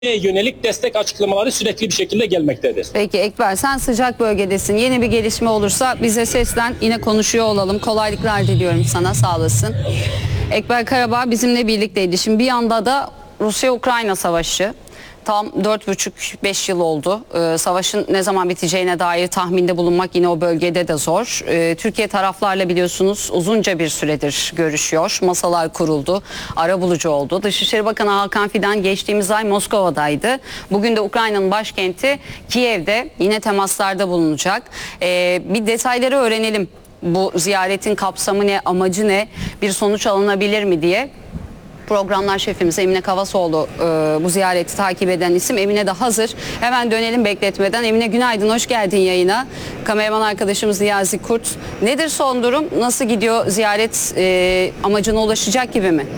yönelik destek açıklamaları sürekli bir şekilde gelmektedir. Peki Ekber, sen sıcak bölgedesin. Yeni bir gelişme olursa bize seslen, yine konuşuyor olalım. Kolaylıklar diliyorum sana, sağ olasın. Ekber Karabağ bizimle birlikteydi. Şimdi bir yanda da Rusya-Ukrayna savaşı. Tam 4,5-5 yıl oldu. Savaşın ne zaman biteceğine dair tahminde bulunmak yine o bölgede de zor. Türkiye taraflarla biliyorsunuz uzunca bir süredir görüşüyor. Masalar kuruldu. Arabulucu oldu. Dışişleri Bakanı Hakan Fidan geçtiğimiz ay Moskova'daydı. Bugün de Ukrayna'nın başkenti Kiev'de yine temaslarda bulunacak. Bir detayları öğrenelim. Bu ziyaretin kapsamı ne, amacı ne, bir sonuç alınabilir mi diye. Programlar şefimiz Emine Kavasoğlu bu ziyareti takip eden isim. Emine de hazır. Hemen dönelim bekletmeden. Emine günaydın, hoş geldin yayına. Kameraman arkadaşımız Niyazi Kurt. Nedir son durum? Nasıl gidiyor ziyaret, amacına ulaşacak gibi mi?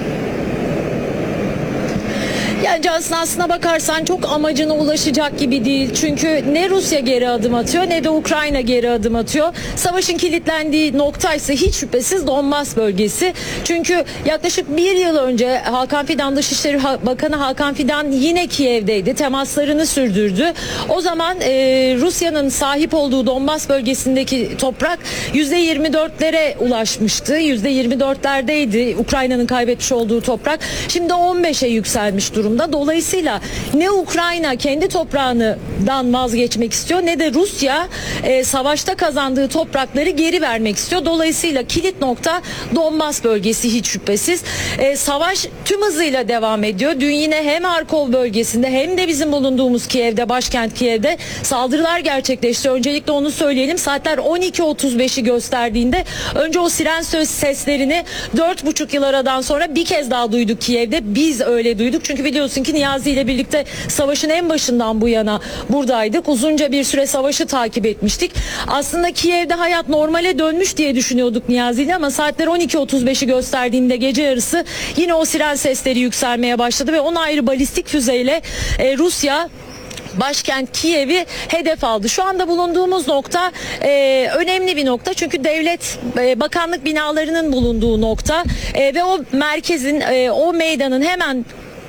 Yani Cansın, aslına bakarsan çok amacına ulaşacak gibi değil. Çünkü ne Rusya geri adım atıyor ne de Ukrayna geri adım atıyor. Savaşın kilitlendiği nokta ise hiç şüphesiz Donbas bölgesi. Çünkü yaklaşık bir yıl önce Hakan Fidan, Dışişleri Bakanı Hakan Fidan yine Kiev'deydi. Temaslarını sürdürdü. O zaman Rusya'nın sahip olduğu Donbas bölgesindeki toprak %24'lere ulaşmıştı. %24'lerdeydi Ukrayna'nın kaybetmiş olduğu toprak. Şimdi 15'e yükselmiş durumda. Dolayısıyla ne Ukrayna kendi toprağından vazgeçmek istiyor ne de Rusya savaşta kazandığı toprakları geri vermek istiyor. Dolayısıyla kilit nokta Donbas bölgesi hiç şüphesiz. Savaş tüm hızıyla devam ediyor. Dün yine hem Harkov bölgesinde hem de bizim bulunduğumuz Kiev'de, başkent Kiev'de saldırılar gerçekleşti. Öncelikle onu söyleyelim. Saatler 12.35'i gösterdiğinde önce o siren seslerini 4,5 yıl aradan sonra bir kez daha duyduk Kiev'de. Biz öyle duyduk. Çünkü biliyorsun ki Niyazi ile birlikte savaşın en başından bu yana buradaydık. Uzunca bir süre savaşı takip etmiştik. Aslında Kiev'de hayat normale dönmüş diye düşünüyorduk Niyazi ile ama saatler 12.35'i gösterdiğinde gece yarısı yine o siren sesleri yükselmeye başladı ve 10 ayrı balistik füzeyle Rusya başkent Kiev'i hedef aldı. Şu anda bulunduğumuz nokta önemli bir nokta. Çünkü devlet bakanlık binalarının bulunduğu nokta ve o merkezin, o meydanın hemen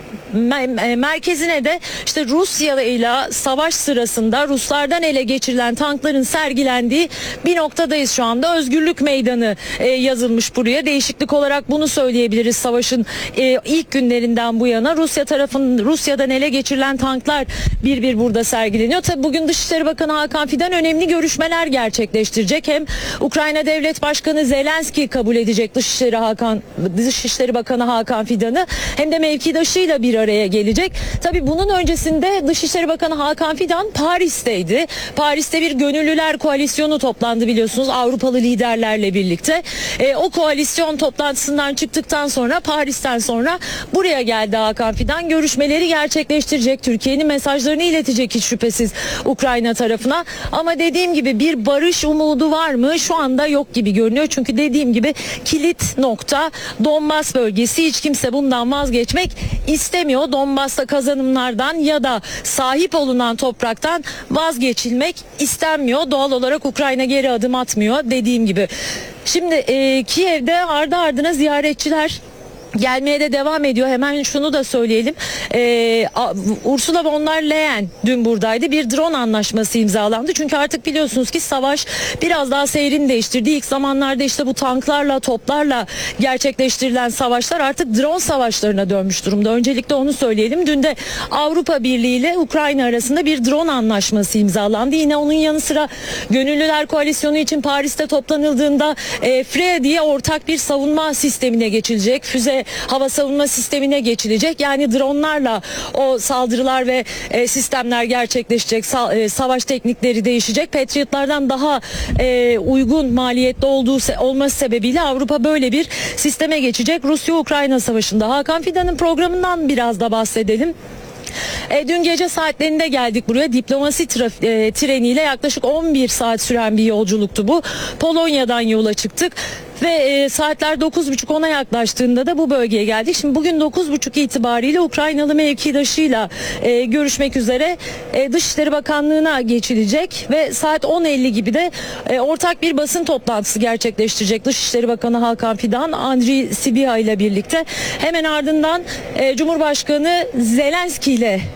merkezine de işte Rusya ile savaş sırasında Ruslardan ele geçirilen tankların sergilendiği bir noktadayız şu anda. Özgürlük Meydanı yazılmış buraya. Değişiklik olarak bunu söyleyebiliriz. Savaşın ilk günlerinden bu yana Rusya'dan ele geçirilen tanklar bir burada sergileniyor. Tabii bugün Dışişleri Bakanı Hakan Fidan önemli görüşmeler gerçekleştirecek. Hem Ukrayna Devlet Başkanı Zelenski kabul edecek Dışişleri Bakanı Hakan Fidan'ı, hem de mevkidaşıyla bir araya gelecek. Tabii bunun öncesinde Dışişleri Bakanı Hakan Fidan Paris'teydi. Paris'te bir gönüllüler koalisyonu toplandı biliyorsunuz Avrupalı liderlerle birlikte. O koalisyon toplantısından çıktıktan sonra, Paris'ten sonra buraya geldi Hakan Fidan. Görüşmeleri gerçekleştirecek. Türkiye'nin mesajlarını iletecek hiç şüphesiz Ukrayna tarafına. Ama dediğim gibi bir barış umudu var mı? Şu anda yok gibi görünüyor. Çünkü dediğim gibi kilit nokta Donbas bölgesi. Hiç kimse bundan vazgeçmek istemiyor. Donbas'ta kazanımlardan ya da sahip olunan topraktan vazgeçilmek istenmiyor. Doğal olarak Ukrayna geri adım atmıyor dediğim gibi. Şimdi Kiev'de ardı ardına ziyaretçiler gelmeye de devam ediyor. Hemen şunu da söyleyelim. Ursula von der Leyen dün buradaydı. Bir drone anlaşması imzalandı. Çünkü artık biliyorsunuz ki savaş biraz daha seyrini değiştirdi. İlk zamanlarda işte bu tanklarla, toplarla gerçekleştirilen savaşlar artık drone savaşlarına dönmüş durumda. Öncelikle onu söyleyelim. Dün de Avrupa Birliği ile Ukrayna arasında bir drone anlaşması imzalandı. Yine onun yanı sıra Gönüllüler Koalisyonu için Paris'te toplanıldığında FRE diye ortak bir savunma sistemine geçilecek. Füze hava savunma sistemine geçilecek. Yani dronlarla o saldırılar ve sistemler gerçekleşecek. Savaş teknikleri değişecek. Patriotlardan daha uygun maliyetli olması sebebiyle Avrupa böyle bir sisteme geçecek. Rusya-Ukrayna savaşında. Hakan Fidan'ın programından biraz da bahsedelim. Dün gece saatlerinde geldik buraya. Diplomasi treniyle yaklaşık 11 saat süren bir yolculuktu bu. Polonya'dan yola çıktık. ve saatler 9.30-10'a yaklaştığında da bu bölgeye geldik. Şimdi bugün 9.30 itibariyle Ukraynalı mevkidaşıyla görüşmek üzere Dışişleri Bakanlığı'na geçilecek ve saat 10.50 gibi de ortak bir basın toplantısı gerçekleştirecek Dışişleri Bakanı Hakan Fidan, Andriy Sybiha ile birlikte. Hemen ardından Cumhurbaşkanı Zelenski ile